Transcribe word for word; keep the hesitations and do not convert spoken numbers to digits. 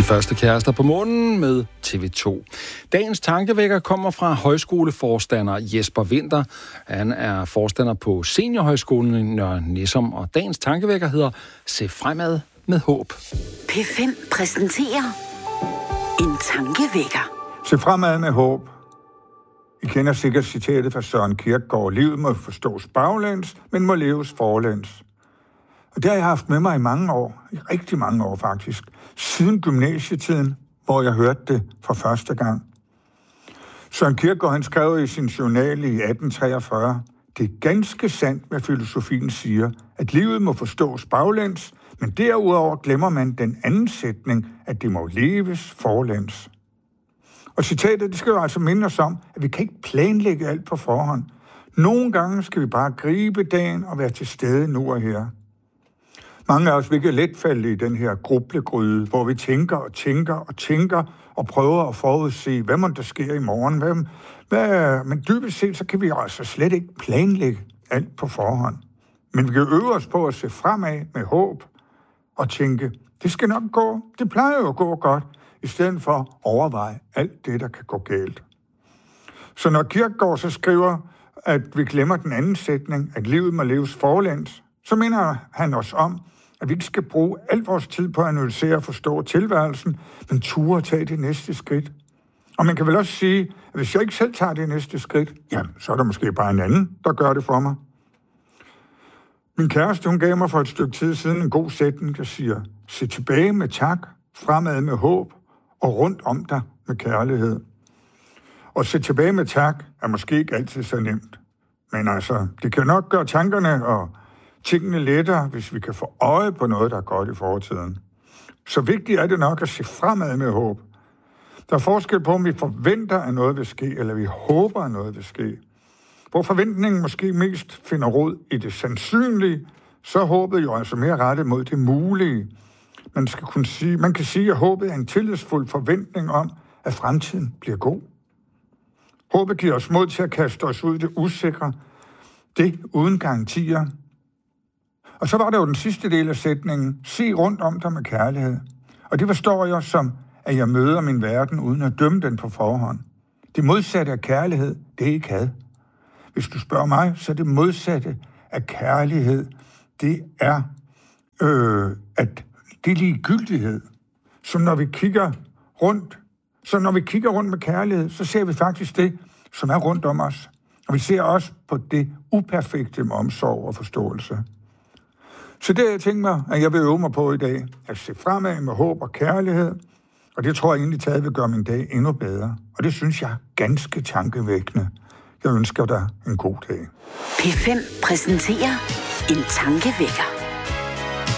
første kærester på månen med T V to. Dagens tankevækker kommer fra højskoleforstander Jesper Winther. Han er forstander på Seniorhøjskolen i Nørre Nissum, og dagens tankevækker hedder Se fremad med håb. P fem præsenterer en tankevækker. Se fremad med håb. I kender sikkert citatet fra Søren Kierkegaard: livet må forstås baglæns, men må leves forlæns. Og det har jeg haft med mig i mange år, i rigtig mange år faktisk, siden gymnasietiden, hvor jeg hørte det for første gang. Søren Kierkegaard, han skrev i sin journal i atten treogfyrre: det er ganske sandt, hvad filosofien siger, at livet må forstås baglæns, men derudover glemmer man den anden sætning, at det må leves forlæns. Og citatet, det skal jo altså minde os om, at vi kan ikke planlægge alt på forhånd. Nogle gange skal vi bare gribe dagen og være til stede nu og her. Mange af os vil ikke let falde i den her grublegryde, hvor vi tænker og tænker og tænker og prøver at forudse, hvad må der sker i morgen. Hvad, hvad, men dybest set, så kan vi altså slet ikke planlægge alt på forhånd. Men vi kan øve os på at se fremad med håb og tænke, det skal nok gå, det plejer jo at gå godt, i stedet for at overveje alt det, der kan gå galt. Så når Kierkegaard så skriver, at vi glemmer den anden sætning, at livet må leves forlæns, så minder han os om, at vi ikke skal bruge al vores tid på at analysere og forstå tilværelsen, men ture at tage det næste skridt. Og man kan vel også sige, at hvis jeg ikke selv tager det næste skridt, jamen, så er der måske bare en anden, der gør det for mig. Min kæreste, hun gav mig for et stykke tid siden en god sætning, der siger: se tilbage med tak, fremad med håb og rundt om dig med kærlighed. Og se tilbage med tak er måske ikke altid så nemt. Men altså, det kan nok gøre tankerne og tingene lettere, hvis vi kan få øje på noget, der er godt i fortiden. Så vigtigt er det nok at se fremad med håb. Der er forskel på, om vi forventer, at noget vil ske, eller vi håber, at noget vil ske. Hvor forventningen måske mest finder rod i det sandsynlige, så er håbet jo altså mere rettet mod det mulige. Man, skal kunne sige, man kan sige, at håbet er en tillidsfuld forventning om, at fremtiden bliver god. Håbet giver os mod til at kaste os ud i det usikre, det uden garantier. Og så var der jo den sidste del af sætningen: se rundt om dig med kærlighed. Og det forstår jeg som, at jeg møder min verden uden at dømme den på forhånd. Det modsatte af kærlighed, det er ikke had. Hvis du spørger mig, så er det modsatte af kærlighed, det er, øh, at det er ligegyldighed. Så når vi kigger rundt, så når vi kigger rundt med kærlighed, så ser vi faktisk det, som er rundt om os. Og vi ser også på det uperfekte med omsorg og forståelse. Så det har jeg tænkt mig, at jeg vil øve mig på i dag, at se fremad med håb og kærlighed, og det tror jeg egentlig taget vil gøre min dag endnu bedre. Og det synes jeg er ganske tankevækkende. Jeg ønsker dig en god dag. P fem præsenterer en tankevækker.